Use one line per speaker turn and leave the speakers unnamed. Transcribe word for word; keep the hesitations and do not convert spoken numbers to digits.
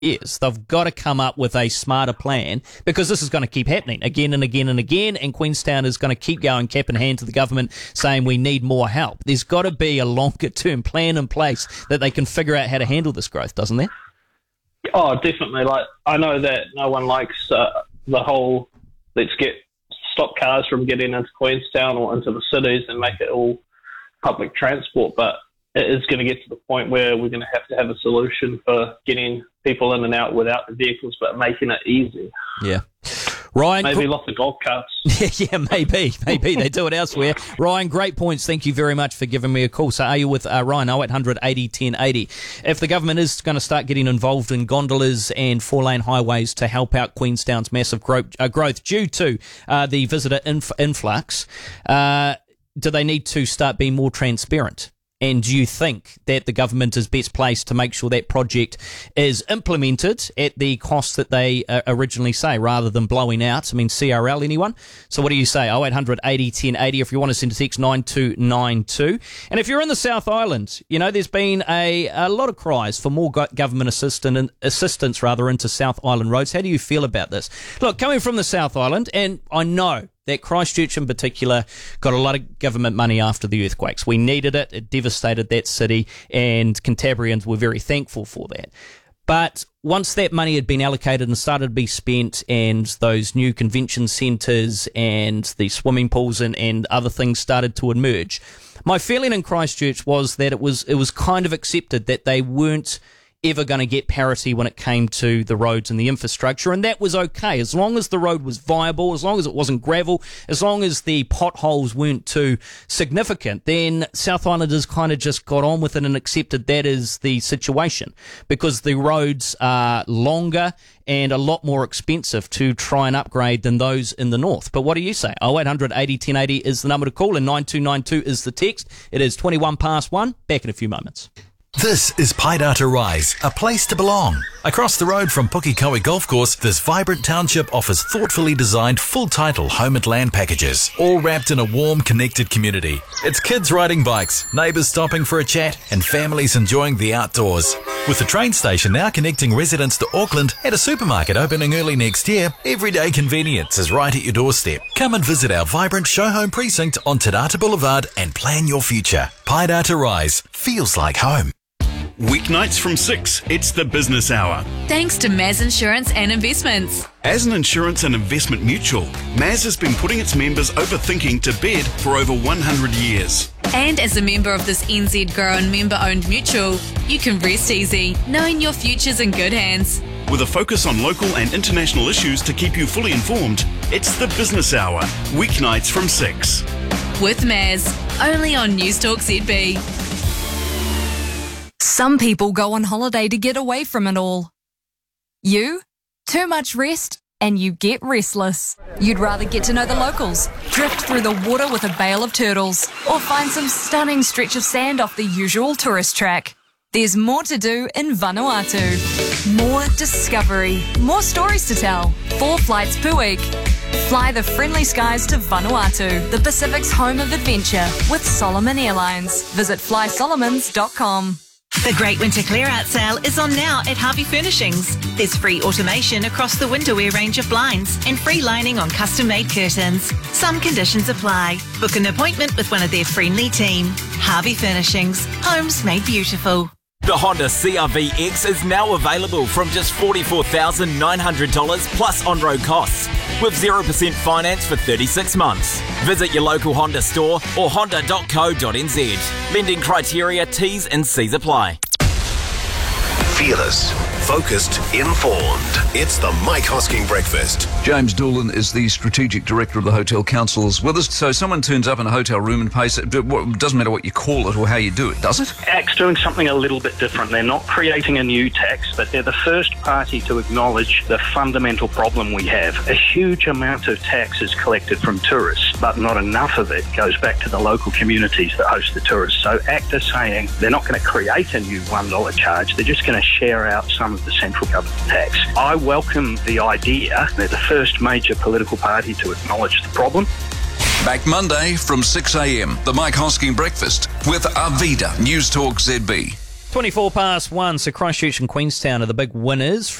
years, they've got to come up with a smarter plan, because this is going to keep happening again and again and again, and Queenstown is going to keep going cap in hand to the government saying we need more help. There's got to be a longer term plan in place that they can figure out how to handle this growth, doesn't there?
Oh, definitely. Like, I know that no one likes uh, the whole let's get stop cars from getting into Queenstown or into the cities and make it all public transport, but it is going to get to the point where we're going to have to have a solution for getting people in and out without the vehicles, but making it easy.
Yeah. Ryan,
maybe lots of golf carts.
Yeah, yeah, maybe, maybe they do it elsewhere. Ryan, great points. Thank you very much for giving me a call. So, are you with uh, Ryan? oh eight hundred eighty ten eighty. If the government is going to start getting involved in gondolas and four-lane highways to help out Queenstown's massive growth, uh, growth due to uh, the visitor inf- influx, uh, do they need to start being more transparent? And do you think that the government is best placed to make sure that project is implemented at the cost that they uh, originally say, rather than blowing out? I mean, C R L, anyone? So what do you say? oh eight hundred eighty ten eighty if you want to send a text nine two nine two. And if you're in the South Island, you know, there's been a, a lot of cries for more go- government assistance, assistance rather into South Island roads. How do you feel about this? Look, coming from the South Island, and I know that Christchurch in particular got a lot of government money after the earthquakes. We needed it. It devastated that city, and Cantabrians were very thankful for that. But once that money had been allocated and started to be spent, and those new convention centres and the swimming pools and, and other things started to emerge, my feeling in Christchurch was that it was it was kind of accepted that they weren't ever going to get parity when it came to the roads and the infrastructure, and that was okay as long as the road was viable, as long as it wasn't gravel, as long as the potholes weren't too significant. Then South Islanders kind of just got on with it and accepted that is the situation, because the roads are longer and a lot more expensive to try and upgrade than those in the north. But what do you say? oh eight hundred eighty ten eighty is the number to call, and nine two nine two is the text. It is twenty-one past one. Back in a few moments.
This is Paidata Rise, a place to belong. Across the road from Pukekohe Golf Course, this vibrant township offers thoughtfully designed full-title home and land packages, all wrapped in a warm, connected community. It's kids riding bikes, neighbours stopping for a chat, and families enjoying the outdoors. With the train station now connecting residents to Auckland and a supermarket opening early next year, everyday convenience is right at your doorstep. Come and visit our vibrant show home precinct on Te Rata Boulevard and plan your future. Paidata Rise feels like home.
Weeknights from six, it's the business hour.
Thanks to Maz Insurance and Investments.
As an insurance and investment mutual, Maz has been putting its members overthinking to bed for over one hundred years.
And as a member of this N Z grown member-owned mutual, you can rest easy, knowing your future's in good hands.
With a focus on local and international issues to keep you fully informed, it's the business hour, weeknights from six.
With Maz, only on Newstalk Z B. Some people go on holiday to get away from it all. You? Too much rest and you get restless. You'd rather get to know the locals, drift through the water with a bale of turtles, or find some stunning stretch of sand off the usual tourist track. There's more to do in Vanuatu. More discovery, more stories to tell. Four flights per week. Fly the friendly skies to Vanuatu, the Pacific's home of adventure, with Solomon Airlines. Visit fly solomons dot com.
The Great Winter Clear-Out Sale is on now at Harvey Furnishings. There's free automation across the winter wear range of blinds and free lining on custom-made curtains. Some conditions apply. Book an appointment with one of their friendly team. Harvey Furnishings. Homes made beautiful.
The Honda C R V X is now available from just forty-four thousand nine hundred dollars plus on-road costs, with zero percent finance for thirty-six months. Visit your local Honda store or honda dot co dot n z. Lending criteria, T's and C's apply.
Fearless, focused, informed. It's the Mike Hosking Breakfast.
James Doolan is the Strategic Director of the Hotel Councils with us. So someone turns up in a hotel room and pays it. It doesn't matter what you call it or how you do it, does it?
A C T's doing something a little bit different. They're not creating a new tax, but they're the first party to acknowledge the fundamental problem we have. A huge amount of tax is collected from tourists, but not enough of it goes back to the local communities that host the tourists. So A C T is saying they're not going to create a new one dollar charge. They're just going to share out some of the central government tax. I welcome the idea. They're the first major political party to acknowledge the problem.
Back Monday from six a.m. The Mike Hosking Breakfast with Arvida Newstalk Z B.
twenty-four past one, so Christchurch and Queenstown are the big winners